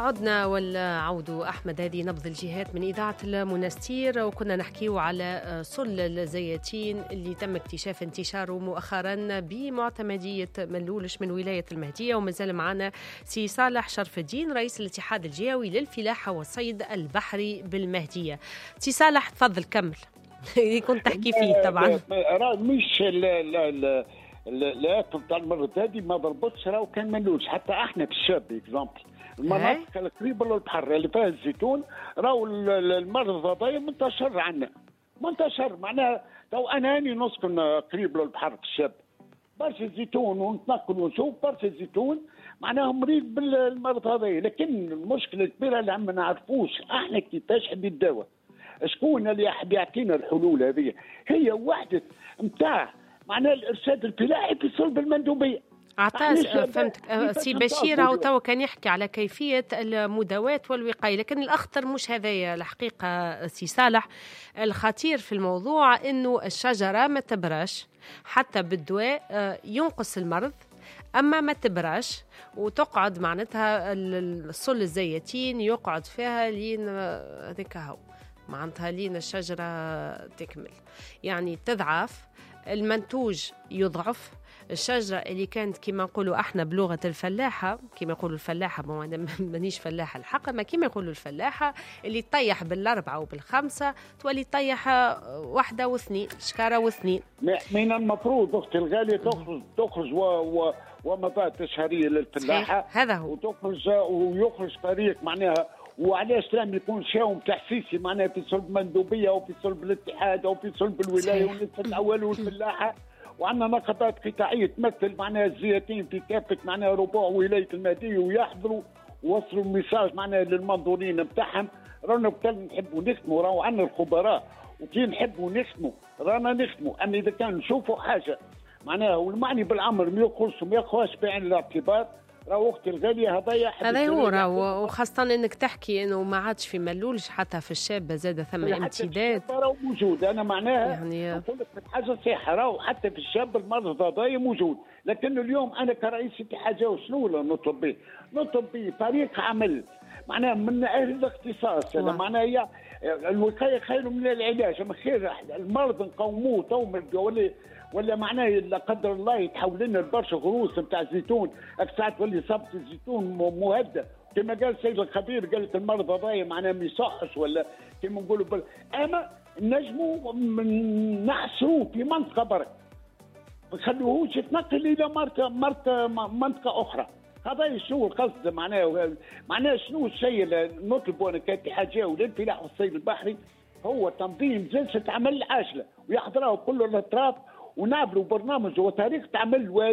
عدنا والعود أحمد. هذه نبض الجهات من إذاعة المنستير، وكنا نحكيو على صل الزياتين اللي تم اكتشاف انتشاره مؤخرا بمعتمدية ملولش من ولاية المهدية. ومازال معنا سي صالح شرف الدين رئيس الاتحاد الجهوي للفلاحة والصيد البحري بالمهدية. سي صالح تفضل كمل. كنت تحكي فيه طبعا. مش لا تاع المرض هذه ما ضربتش، راهو كان ملوش حتى احنا في الشاب اكزامبل المناطق القريبه للبحر اللي فيها الزيتون، راهو المرض هذا منتشر عندنا، منتشر. معناها تو انا هاني نسكن قريب للبحر في الشاب، برشا الزيتون ونتنقل ونشوف برشا الزيتون معناها مريض بالمرض هذا. لكن المشكله الكبيره اللي ما نعرفوش احنا كيفاش حد يتداوى، شكون اللي يحب يعطينا الحلول هذه؟ هي وحده نتاع معناها الارشاد الفلاحي في صلب المندوبيه. فهمتك سي بشير. تو كان يحكي على كيفية المداواة والوقاية، لكن الأخطر مش هذايا الحقيقة سي صالح. الخطير في الموضوع إنه الشجرة ما تبراش حتى بالدواء ينقص المرض، أما ما تبراش وتقعد معناتها الصل الزيتين يقعد فيها لين هذيك هو معناتها لين الشجرة تكمل، يعني تضعف، المنتوج يضعف. الشجرة اللي كانت كما نقولوا احنا بلغة الفلاحة، كما يقولوا الفلاحة، مانيش فلاحة الحق، ما كما يقولوا الفلاحة اللي تطيح بالأربعة وبالخمسة تولي تطيح واحدة واثنين، شكارة واثنين. من المفروض أختي الغالية تخرج ومضات شهرية للفلاحة، هذا هو، ويخرج فريق معناها. وعلاش لم يكون شاوم تحسيسي معناها في صلب مندوبية وفي صلب الاتحاد أو في صلب الولاية ونصف الأول والفلاحة، وعندنا نقابات قطاعيه تمثل معناها الزياتين في كافه معناها ربوع ولايه المهديه، ويحضروا ووصلوا الميساج معناها للمنظورين نتاعهم. رانا نحبوا نخدموا، راهو عندنا الخبراء، وكي نحبوا نخدموا رانا نخدموا. اما اذا كان نشوفوا حاجه معناها والمعني بالامر ما ياخذش بعين الاعتبار، راهو اختي الغاليه هذا هو راهو. وخاصه انك تحكي انه ما عادش في ملولش، حتى في الشابه زاد ثم امتداد راهو موجود. انا معناها يعني نقول لك حاجه صحيحه، راهو حتى في الشاب المرض هذا موجود. لكن اليوم انا كرئيس اتحاد شنو نطلب به؟ نطلب به فريق عمل معناها من اهل الاختصاص. معناها الوقايه خير من العلاج. اما خير المرض نقوموه تو ولا معناه لا قدر الله يتحول لنا برشا غروس نتاع الزيتون، ساعات تولي صبت الزيتون مهدد كما قال السيد الخبير، قال لك المرض هذايا معناه ما يصحش ولا كما نقولوا اما نجموا نحصروه في منطقه برك، ما نخلوهوش يتنقل الى منطقه اخرى. هذا شنو القصد معناه شنو الشيء اللي نطلبه انا كاتحاد جهوي للفلاحه والصيد البحري؟ هو تنظيم جلسه عمل عاجله ويحضرها كل الاطراف، ونعملوا برنامج وطريقه عمل